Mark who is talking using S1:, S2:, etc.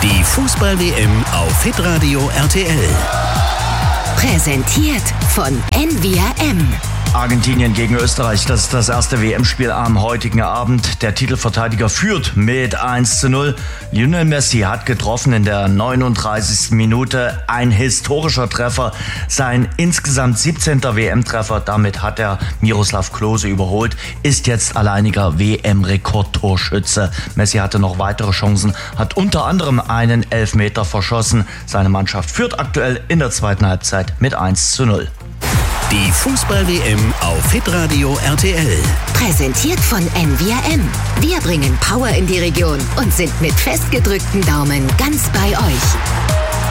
S1: Die Fußball-WM auf Hitradio RTL.
S2: Präsentiert von NVRM.
S3: Argentinien gegen Österreich, das ist das erste WM-Spiel am heutigen Abend. Der Titelverteidiger führt mit 1:0. Lionel Messi hat getroffen in der 39. Minute. Ein historischer Treffer, sein insgesamt 17. WM-Treffer. Damit hat er Miroslav Klose überholt, ist jetzt alleiniger WM-Rekordtorschütze. Messi hatte noch weitere Chancen, hat unter anderem einen Elfmeter verschossen. Seine Mannschaft führt aktuell in der zweiten Halbzeit mit 1:0.
S1: Die Fußball-WM auf Hitradio RTL.
S2: Präsentiert von NVRM. Wir bringen Power in die Region und sind mit festgedrückten Daumen ganz bei euch.